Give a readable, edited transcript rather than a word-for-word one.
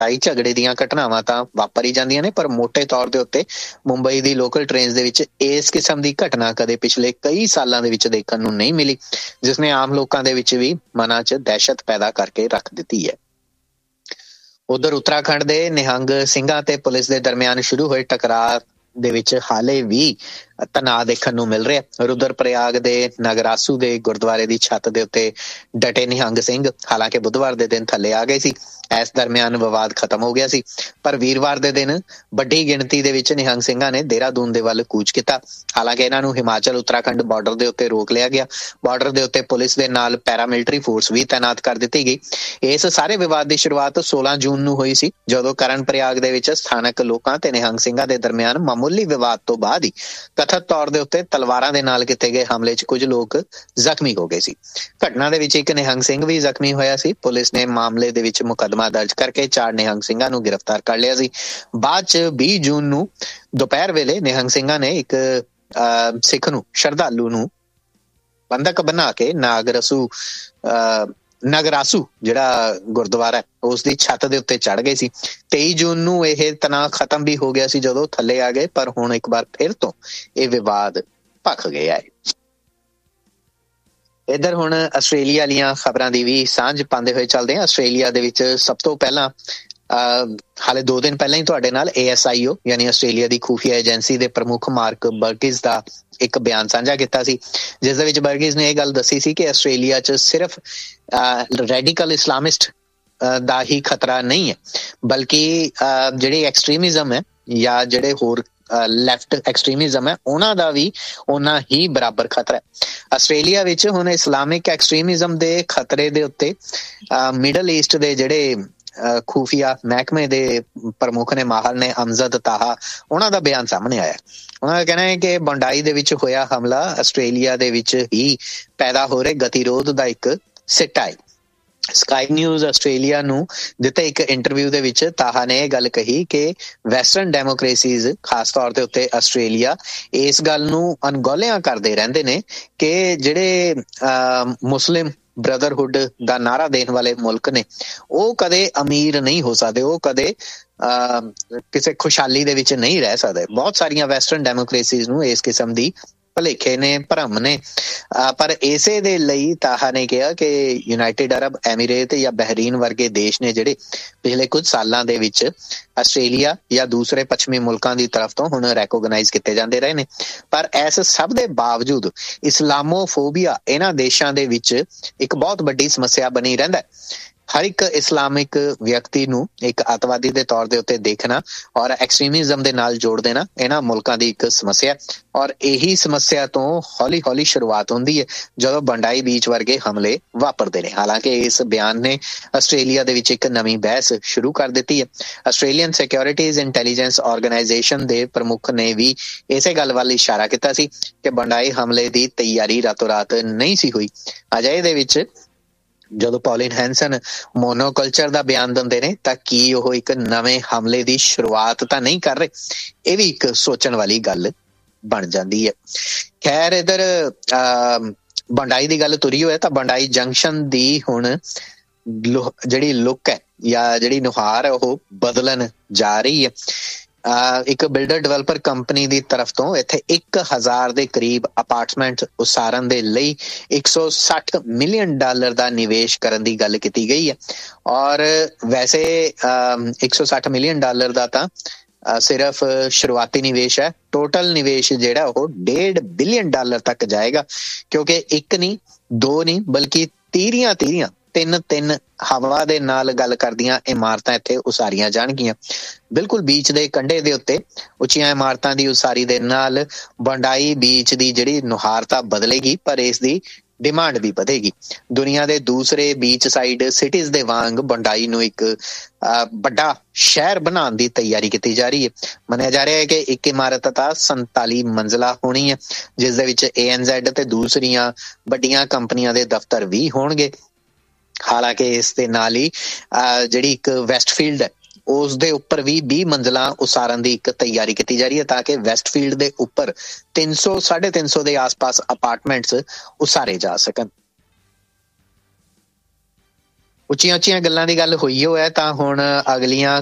ਲੜਾਈ ਝਗੜੇ ਦੀਆਂ ਘਟਨਾਵਾਂ ਤਾਂ ਵਾਪਰ ਹੀ ਜਾਂਦੀਆਂ ਨੇ, ਪਰ ਮੋਟੇ ਤੌਰ ਦੇ ਉੱਤੇ ਮੁੰਬਈ ਦੀ ਲੋਕਲ ਟ੍ਰੇਨਸ ਦੇ ਵਿੱਚ ਇਸ ਕਿਸਮ ਦੀ ਘਟਨਾ ਕਦੇ ਪਿਛਲੇ ਕਈ ਸਾਲਾਂ ਦੇ ਵਿੱਚ ਦੇਖਣ ਨੂੰ ਨਹੀਂ ਮਿਲੀ, ਜਿਸ ਨੇ ਆਮ ਲੋਕਾਂ ਦੇ ਵਿੱਚ ਵੀ ਮਨਾਂ 'ਚ ਦਹਿਸ਼ਤ ਪੈਦਾ ਕਰਕੇ ਰੱਖ ਦਿੱਤੀ ਹੈ। ਉਧਰ ਉੱਤਰਾਖੰਡ ਦੇ ਨਿਹੰਗ ਸਿੰਘਾਂ ਤੇ ਪੁਲਿਸ ਦੇ ਦਰਮਿਆਨ ਸ਼ੁਰੂ ਹੋਏ ਟਕਰਾਅ ਦੇ ਵਿੱਚ ਹਾਲੇ ਵੀ ਤਣਾਅ ਦੇਖਣ ਨੂੰ ਮਿਲ ਰਿਹਾ। ਰੁਦਰ ਪ੍ਰਯਾਗ ਦੇ ਨਗਰਾਸੂ ਦੇ ਗੁਰਦੁਆਰੇ ਦੀ ਛੱਤ ਦੇ ਉੱਤੇ ਡਟੇ ਨਿਹੰਗ ਸਿੰਘ ਹਾਲਾਂਕਿ ਬੁੱਧਵਾਰ ਦੇ ਦਿਨ ਥੱਲੇ ਆ ਗਏ ਸੀ। ਇਸ ਦਰਮਿਆਨ ਵਿਵਾਦ ਖਤਮ ਹੋ ਗਿਆ ਸੀ, ਪਰ ਵੀਰਵਾਰ ਦੇ ਦਿਨ ਵੱਡੀ ਗਿਣਤੀ ਦੇ ਵਿੱਚ ਨਿਹੰਗ ਸਿੰਘਾਂ ਨੇ ਦੇਹਰਾਦੂਨ ਦੇ ਵੱਲ ਕੂਚ ਕੀਤਾ। ਹਾਲਾਂਕਿ ਇਹਨਾਂ ਨੂੰ ਹਿਮਾਚਲ ਉੱਤਰਾਖੰਡ ਬਾਰਡਰ ਦੇ ਉੱਤੇ ਰੋਕ ਲਿਆ ਗਿਆ। ਬਾਰਡਰ ਦੇ ਉੱਤੇ ਪੁਲਿਸ ਦੇ ਨਾਲ ਪੈਰਾਮਿਲਟਰੀ ਫੋਰਸ ਵੀ ਤਾਇਨਾਤ ਕਰ ਦਿੱਤੀ ਗਈ। ਇਸ ਸਾਰੇ ਵਿਵਾਦ ਦੀ ਸ਼ੁਰੂਆਤ 16 ਜੂਨ ਨੂੰ ਹੋਈ ਸੀ, ਜਦੋਂ ਕਰਨ ਪ੍ਰਯਾਗ ਦੇ ਵਿੱਚ ਸਥਾਨਕ ਲੋਕਾਂ ਤੇ ਨਿਹੰਗ ਸਿੰਘਾਂ ਦੇ ਦਰਮਿਆਨ ਮਾਮੂਲੀ ਵਿਵਾਦ ਤੋਂ ਬਾਅਦ ਹੀ ਕਥਿਤ ਤੌਰ ਦੇ ਉੱਤੇ ਤਲਵਾਰਾਂ ਦੇ ਨਾਲ ਕੀਤੇ ਗਏ ਹਮਲੇ 'ਚ ਕੁਝ ਲੋਕ ਜ਼ਖਮੀ ਹੋ ਗਏ ਸੀ। ਘਟਨਾ ਦੇ ਵਿੱਚ ਇੱਕ ਨਿਹੰਗ ਸਿੰਘ ਵੀ ਜ਼ਖਮੀ ਹੋਇਆ ਸੀ। ਪੁਲਿਸ ਨੇ ਮਾਮਲੇ ਦੇ ਵਿੱਚ ਮੁਕੱਦਮਾ ਦਰਜ ਕਰਕੇ 4 ਨਿਹੰਗ ਸਿੰਘਾਂ ਨੂੰ ਗ੍ਰਿਫਤਾਰ ਕਰ ਲਿਆ ਸੀ। ਬਾਅਦ 'ਚ 20 ਜੂਨ ਨੂੰ ਦੁਪਹਿਰ ਵੇਲੇ ਨਿਹੰਗ ਸਿੰਘਾਂ ਨੇ ਇੱਕ ਸਿੱਖ ਨੂੰ ਸ਼ਰਧਾਲੂ ਨੂੰ ਬੰਧਕ ਬਣਾ ਕੇ ਨਗਰਾਸੂ ਜਿਹੜਾ ਗੁਰਦੁਆਰਾ ਹੈ ਉਸ ਦੀ ਛੱਤ ਦੇ ਉੱਤੇ ਚੜ੍ਹ ਗਏ ਸੀ। 23 ਜੂਨ ਨੂੰ ਇਹ ਤਣਾਅ ਖਤਮ ਵੀ ਹੋ ਗਿਆ ਸੀ ਜਦੋਂ ਥੱਲੇ ਆ ਗਏ, ਪਰ ਹੁਣ ਇੱਕ ਵਾਰ ਫਿਰ ਤੋਂ ਇਹ ਵਿਵਾਦ ਭਖ ਗਿਆ ਹੈ। ਇੱਧਰ ਹੁਣ ਆਸਟ੍ਰੇਲੀਆ ਦੀਆਂ ਖਬਰਾਂ ਦੀ ਵੀ ਸਾਂਝ ਪਾਉਂਦੇ ਹੋਏ ਚੱਲਦੇ ਹਾਂ। ਆਸਟ੍ਰੇਲੀਆ ਦੇ ਵਿੱਚ ਸਭ ਤੋਂ ਪਹਿਲਾਂ ਹਾਲੇ 2 ਦਿਨ ਪਹਿਲਾਂ ਹੀ ਤੁਹਾਡੇ ਨਾਲ ASIO ਯਾਨੀ ਆਸਟ੍ਰੇਲੀਆ ਦੀ ਖੂਫੀਆ ਏਜੰਸੀ ਦੇ ਪ੍ਰਮੁੱਖ ਮਾਰਕ ਬਰਗਿਸ ਦਾ ਇੱਕ ਬਿਆਨ ਸਾਂਝਾ ਕੀਤਾ ਸੀ, ਜਿਸ ਦੇ ਵਿੱਚ ਬਰਗਿਸ ਨੇ ਇਹ ਗੱਲ ਦੱਸੀ ਸੀ ਕਿ ਆਸਟ੍ਰੇਲੀਆ 'ਚ ਸਿਰਫ ਰੈਡੀਕਲ ਇਸਲਾਮਿਸਟ ਦਾ ਹੀ ਖਤਰਾ ਨਹੀਂ ਹੈ, ਬਲਕਿ ਜਿਹੜੀ ਐਕਸਟ੍ਰੀਮਿਜ਼ਮ ਹੈ ਜਾਂ ਜਿਹੜੇ ਹੋਰ ਲੈਫਟ ਐਕਸਟ੍ਰੀਮਿਜ਼ਮ ਹੈ ਉਹਨਾਂ ਦਾ ਵੀ ਉਹਨਾਂ ਹੀ ਬਰਾਬਰ ਖਤਰਾ ਹੈ। ਆਸਟ੍ਰੇਲੀਆ ਵਿੱਚ ਹੁਣ ਇਸਲਾਮਿਕ ਐਕਸਟ੍ਰੀਮਿਜ਼ਮ ਦੇ ਖਤਰੇ ਦੇ ਉੱਤੇ ਮਿਡਲ ਈਸਟ ਦੇ ਜਿਹੜੇ ਖੂਫੀਆ ਮਹਿਕਮੇ ਦੇ ਪ੍ਰਮੁੱਖ ਨੇ, ਮਾਹਰ ਨੇ, ਅਮਜਦ ਤਾਹਾ, ਉਹਨਾਂ ਦਾ ਬਿਆਨ ਸਾਹਮਣੇ ਆਇਆ। ਉਹਨਾਂ ਦਾ ਕਹਿਣਾ ਹੈ ਕਿ ਬੰਡਾਈ ਦੇ ਵਿੱਚ ਹੋਇਆ ਹਮਲਾ ਆਸਟ੍ਰੇਲੀਆ ਦੇ ਵਿੱਚ ਹੀ ਪੈਦਾ ਹੋ ਰਹੇ ਗਤੀਰੋਧ ਦਾ ਇੱਕ ਸਿੱਟਾ ਹੈ। ਸਕਾਈ ਨਿਊਜ਼ ਆਸਟ੍ਰੇਲੀਆ ਨੂੰ ਦਿੱਤੇ ਇੱਕ ਇੰਟਰਵਿਊ ਦੇ ਵਿੱਚ ਤਾਹਾ ਨੇ ਇਹ ਗੱਲ ਕਹੀ ਕਿ ਵੈਸਟਰਨ ਡੈਮੋਕ੍ਰੇਸੀਜ਼, ਖਾਸ ਤੌਰ ਦੇ ਉੱਤੇ ਆਸਟ੍ਰੇਲੀਆ, ਇਸ ਗੱਲ ਨੂੰ ਅਣਗੌਲਿਆਂ ਕਰਦੇ ਰਹਿੰਦੇ ਨੇ ਕਿ ਜਿਹੜੇ ਮੁਸਲਿਮ ਬ੍ਰਦਰਹੁੱਡ ਦਾ ਨਾਅਰਾ ਦੇਣ ਵਾਲੇ ਮੁਲਕ ਨੇ ਉਹ ਕਦੇ ਅਮੀਰ ਨਹੀਂ ਹੋ ਸਕਦੇ, ਉਹ ਕਦੇ ਕਿਸੇ ਖੁਸ਼ਹਾਲੀ ਦੇ ਵਿੱਚ ਨਹੀਂ ਰਹਿ ਸਕਦੇ। ਬਹੁਤ ਸਾਰੀਆਂ ਵੈਸਟਰਨ ਡੈਮੋਕ੍ਰੇਸੀਜ਼ ਨੂੰ ਇਸ ਕਿਸਮ ਦੀ ਭੁਲੇਖੇ ਨੇ, ਭਰਮ ਨੇ, ਪਰ ਇਸੇ ਦੇ ਲਈ ਤਾਹਾ ਨੇ ਕਿਹਾ ਕਿ ਯੂਨਾਈਟਿਡ ਅਰਬ ਐਮੀਰੇਟ ਜਾਂ ਬਹਿਰੀਨ ਵਰਗੇ ਦੇਸ਼ ਨੇ ਜਿਹੜੇ ਪਿਛਲੇ ਕੁਝ ਸਾਲਾਂ ਦੇ ਵਿੱਚ ਆਸਟ੍ਰੇਲੀਆ ਜਾਂ ਦੂਸਰੇ ਪੱਛਮੀ ਮੁਲਕਾਂ ਦੀ ਤਰਫ ਤੋਂ ਹੁਣ ਰੈਕੋਗਨਾਈਜ਼ ਕੀਤੇ ਜਾਂਦੇ ਰਹੇ ਨੇ। ਪਰ ਇਸ ਸਭ ਦੇ ਬਾਵਜੂਦ ਇਸਲਾਮੋਫੋਬੀਆ ਇਹਨਾਂ ਦੇਸ਼ਾਂ ਦੇ ਵਿੱਚ ਇੱਕ ਬਹੁਤ ਵੱਡੀ ਸਮੱਸਿਆ ਬਣੀ ਰਹਿੰਦਾ ਹੈ। ਹਰ ਇੱਕ ਇਸਲਾਮਿਕ ਵਿਅਕਤੀ ਨੂੰ ਇੱਕ ਅੱਤਵਾਦੀ ਦੇ ਤੌਰ ਦੇ ਉੱਤੇ ਦੇਖਣਾ ਔਰ ਐਕਸਟ੍ਰੀਮਿਜ਼ਮ ਦੇ ਨਾਲ ਜੋੜ ਦੇਣਾ ਇਹਨਾਂ ਮੁਲਕਾਂ ਦੀ ਇੱਕ ਸਮੱਸਿਆ, ਔਰ ਇਹੀ ਸਮੱਸਿਆ ਤੋਂ ਹੌਲੀ-ਹੌਲੀ ਸ਼ੁਰੂਆਤ ਹੁੰਦੀ ਹੈ ਜਦੋਂ ਬੰਡਾਈ ਬੀਚ ਵਰਗੇ ਹਮਲੇ ਵਾਪਰਦੇ ਨੇ। ਹਾਲਾਂਕਿ ਇਸ ਬਿਆਨ ਨੇ ਆਸਟ੍ਰੇਲੀਆ ਦੇ ਵਿੱਚ ਇੱਕ ਨਵੀਂ ਬਹਿਸ ਸ਼ੁਰੂ ਕਰ ਦਿੱਤੀ ਹੈ। ਆਸਟ੍ਰੇਲੀਅਨ ਸਿਕਿਉਰਿਟੀਜ਼ ਇੰਟੈਲੀਜੈਂਸ ਆਰਗੇਨਾਈਜੇਸ਼ਨ ਦੇ ਪ੍ਰਮੁੱਖ ਨੇ ਵੀ ਇਸੇ ਗੱਲ ਵੱਲ ਇਸ਼ਾਰਾ ਕੀਤਾ ਸੀ ਕਿ ਬੰਡਾਈ ਹਮਲੇ ਦੀ ਤਿਆਰੀ ਰਾਤੋਂ ਰਾਤ ਨਹੀਂ ਸੀ ਹੋਈ। ਅਜਿਹੇ ਦੇ ਵਿੱਚ ਜਦੋਂ ਪੌਲਿਨ ਹੈਂਸਨ ਮੋਨੋਕਲਚਰ ਦਾ ਬਿਆਨ ਦਿੰਦੇ ਨੇ ਤਾਂ ਕੀ ਉਹ ਇੱਕ ਨਵੇਂ ਹਮਲੇ ਦੀ ਸ਼ੁਰੂਆਤ ਤਾਂ ਨਹੀਂ ਕਰ ਰਹੇ? ਇਹ ਵੀ ਇੱਕ ਸੋਚਣ ਵਾਲੀ ਗੱਲ ਬਣ ਜਾਂਦੀ ਹੈ। ਖੈਰ, ਇੱਧਰ ਬੰਡਾਈ ਦੀ ਗੱਲ ਤੁਰੀ ਹੋਏ ਤਾਂ ਬੰਡਾਈ ਜੰਕਸ਼ਨ ਦੀ ਹੁਣ ਜਿਹੜੀ ਲੁੱਕ ਹੈ ਜਾਂ ਜਿਹੜੀ ਨੁਹਾਰ ਹੈ ਉਹ ਬਦਲਣ ਜਾ ਰਹੀ ਹੈ। ਇੱਕ ਬਿਲਡਰ ਡਿਵੈਲਪਰ ਕੰਪਨੀ ਦੀ ਤਰਫ ਤੋਂ ਇੱਥੇ 1000 ਦੇ ਕਰੀਬ ਅਪਾਰਟਮੈਂਟ ਉਸਾਰਨ ਦੇ ਲਈ $160 ਮਿਲੀਅਨ ਦਾ ਨਿਵੇਸ਼ ਕਰਨ ਦੀ ਗੱਲ ਕੀਤੀ ਗਈ ਹੈ। ਔਰ ਵੈਸੇ $160 ਮਿਲੀਅਨ ਦਾ ਤਾਂ ਸਿਰਫ ਸ਼ੁਰੂਆਤੀ ਨਿਵੇਸ਼ ਹੈ। ਟੋਟਲ ਨਿਵੇਸ਼ ਜਿਹੜਾ ਉਹ $1.5 ਬਿਲੀਅਨ ਤੱਕ ਜਾਏਗਾ, ਕਿਉਂਕਿ ਇੱਕ ਨਹੀਂ, ਦੋ ਨਹੀਂ, ਬਲਕਿ ਤੀਰੀਆਂ ਤਿੰਨ ਹਵਾ ਦੇ ਨਾਲ ਗੱਲ ਕਰਦੀਆਂ ਇਮਾਰਤਾਂ ਇੱਥੇ ਉਸਾਰੀਆਂ ਜਾਣਗੀਆਂ। ਬਿਲਕੁਲ ਬੀਚ ਦੇ ਕੰਢੇ ਦੇ ਉੱਤੇ ਉੱਚੀਆਂ ਇਮਾਰਤਾਂ ਦੀ ਉਸਾਰੀ ਦੇ ਨਾਲ ਬੰਡਾਈ ਬੀਚ ਦੀ ਜਿਹੜੀ ਨੁਹਾਰਤਾ ਬਦਲੇਗੀ, ਪਰ ਇਸ ਦੀ ਡਿਮਾਂਡ ਵੀ ਵਧੇਗੀ। ਦੁਨੀਆ ਦੇ ਦੂਸਰੇ ਬੀਚ ਸਾਈਡ ਸਿਟੀਜ਼ ਦੇ ਵਾਂਗ ਬੰਡਾਈ ਨੂੰ ਇੱਕ ਵੱਡਾ ਸ਼ਹਿਰ ਬਣਾਉਣ ਦੀ ਤਿਆਰੀ ਕੀਤੀ ਜਾ ਰਹੀ ਹੈ। ਮੰਨਿਆ ਜਾ ਰਿਹਾ ਹੈ ਕਿ ਇੱਕ ਇਮਾਰਤ ਤਾਂ 47 ਮੰਜ਼ਲਾ ਹੋਣੀ ਹੈ, ਜਿਸ ਦੇ ਵਿੱਚ ANZ ਤੇ ਦੂਸਰੀਆਂ ਵੱਡੀਆਂ ਕੰਪਨੀਆਂ ਦੇ ਦਫ਼ਤਰ ਵੀ ਹੋਣਗੇ। ਹਾਲਾਂਕਿ ਇਸ ਦੇ ਨਾਲ ਹੀ ਜਿਹੜੀ ਇੱਕ ਵੈਸਟਫੀਲਡ ਹੈ ਉਸ ਦੇ ਉੱਪਰ ਵੀ 20 ਮੰਜ਼ਲਾਂ ਉਸਾਰਨ ਦੀ ਇੱਕ ਤਿਆਰੀ ਕੀਤੀ ਜਾ ਰਹੀ ਹੈ, ਤਾਂ ਕਿ ਵੈਸਟਫੀਲਡ ਦੇ ਉੱਪਰ 300-350 ਦੇ ਆਸ-ਪਾਸ ਅਪਾਰਟਮੈਂਟਸ ਉਸਾਰੇ ਜਾ ਸਕਣ। ਉੱਚੀਆਂ ਉੱਚੀਆਂ ਗੱਲਾਂ ਦੀ ਗੱਲ ਹੋਈ ਹੋ ਹੈ ਤਾਂ ਹੁਣ ਅਗਲੀਆਂ